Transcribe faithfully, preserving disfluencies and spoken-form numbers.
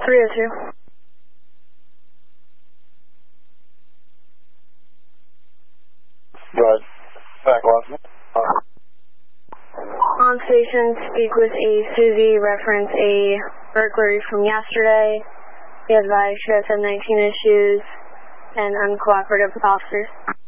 three oh two. Go ahead. Back left. On station, speak with a Susie, reference a burglary from yesterday. Be advised, she has had nineteen issues and uncooperative officers.